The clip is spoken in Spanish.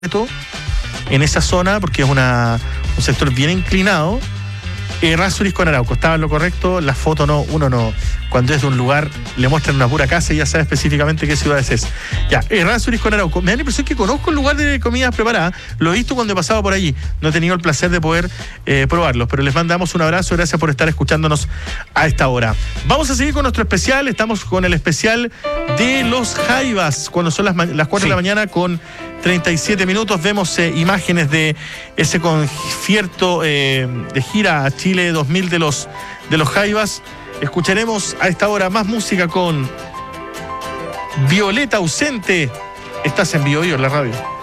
en esa zona, porque es un sector bien inclinado. Errázuriz con Arauco, estaba en lo correcto. La foto no, uno no, cuando es de un lugar le muestran una pura casa y ya sabe específicamente qué ciudad es esa. Ya, Errázuriz con Arauco. Me da la impresión que conozco el lugar de comidas preparadas, lo he visto cuando he pasado por allí, no he tenido el placer de poder probarlos, pero les mandamos un abrazo, gracias por estar escuchándonos a esta hora. Vamos a seguir con nuestro especial, estamos con el especial de los Jaivas, cuando son las 4 de la mañana con 37 minutos, vemos imágenes de ese concierto de gira a Chile 2000 de los Jaivas. Escucharemos a esta hora más música con Violeta Ausente. Estás en Bio Bio, en la radio.